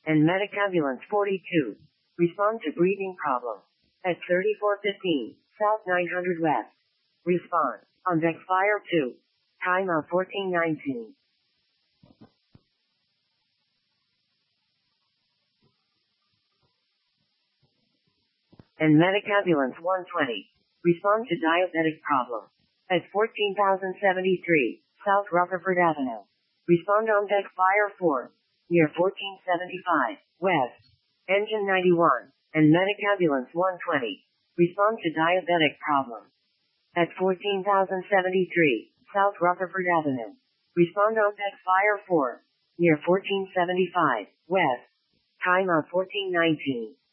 and Medic Ambulance 42. Respond to breathing problem. At 3415, South 900 West. Respond. On deck Fire 2. Timeout 1419. And Medic Ambulance 120. Respond to diabetic problem. At 14,073, South Rutherford Avenue. Respond on deck Fire 4. Near 1475, West. Engine 91, and Medic Ambulance 120. Respond to diabetic problem. At 14,073, South Rutherford Avenue. Respond on deck Fire 4. Near 1475, West. Timeout 1419.